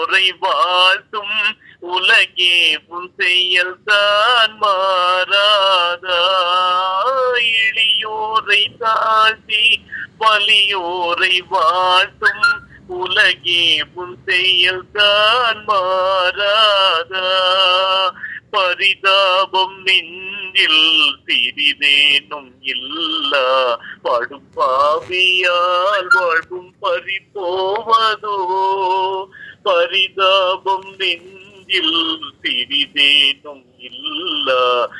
உரை வாழ்த்தும் உலகே உன் செயல்தான் மாறாதா. எளியோரை தாழ்த்தி வலியோரை வாழ்த்தும் உலகே உன் செயல்தான் மாறாதா. பரிதாபம் நெஞ்சில் சிறிதேனும் இல்லா படும் பாவியால் வாழ்வும் பறிபோவதோ. பரிதாபம் நெஞ்சில் சிறிதேனும் இல்லா